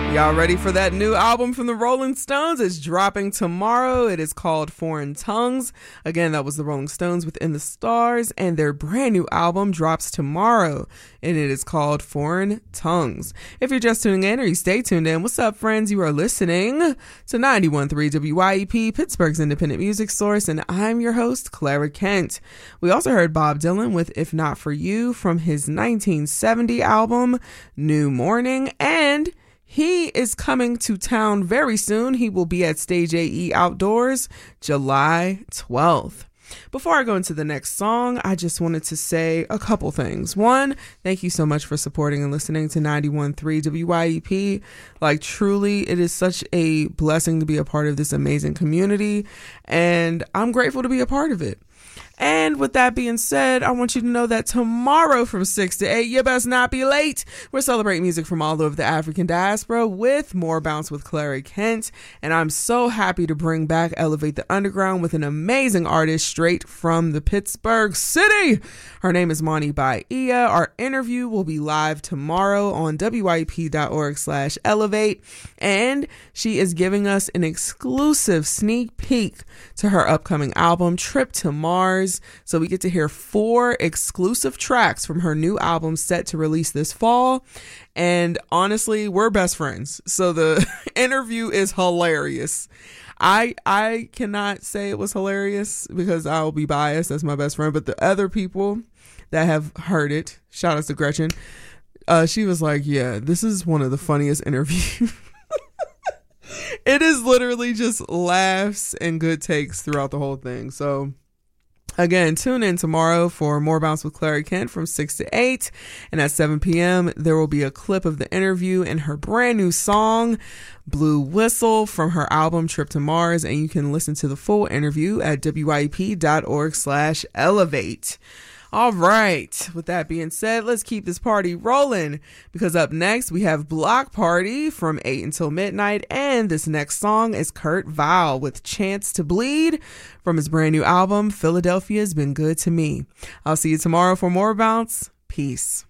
Y'all ready for that new album from the Rolling Stones? It's dropping tomorrow. It is called Foreign Tongues. Again, that was the Rolling Stones Within the Stars, and their brand new album drops tomorrow, and it is called Foreign Tongues. If you're just tuning in or you stay tuned in, what's up, friends? You are listening to 91.3 WYEP, Pittsburgh's independent music source, and I'm your host, Clara Kent. We also heard Bob Dylan with If Not For You from his 1970 album, New Morning, and he is coming to town very soon. He will be at Stage AE Outdoors, July 12th. Before I go into the next song, I just wanted to say a couple things. One, thank you so much for supporting and listening to 91.3 WYEP. Like, truly, it is such a blessing to be a part of this amazing community, and I'm grateful to be a part of it. And with that being said, I want you to know that tomorrow from 6 to 8, you best not be late. We're celebrating music from all over the African diaspora with More Bounce with Clara Kent. And I'm so happy to bring back Elevate the Underground with an amazing artist straight from the Pittsburgh city. Her name is Moni Bahia. Our interview will be live tomorrow on wyp.org/elevate. And she is giving us an exclusive sneak peek to her upcoming album, Trip to Mars. So we get to hear 4 exclusive tracks from her new album set to release this fall. And honestly, we're best friends. So the interview is hilarious. I cannot say it was hilarious because I'll be biased as my best friend, but the other people that have heard it, shout out to Gretchen, she was like, yeah, this is one of the funniest interviews. It is literally just laughs and good takes throughout the whole thing. So again, tune in tomorrow for More Bounce with Clara Kent from 6 to 8. And at 7 p.m., there will be a clip of the interview and her brand new song, Blue Whistle, from her album Trip to Mars. And you can listen to the full interview at wyp.org/elevate. All right. With that being said, let's keep this party rolling, because up next we have Block Party from 8 until midnight. And this next song is Kurt Vile with Chance to Bleed from his brand new album, Philadelphia's Been Good to Me. I'll see you tomorrow for More Bounce. Peace.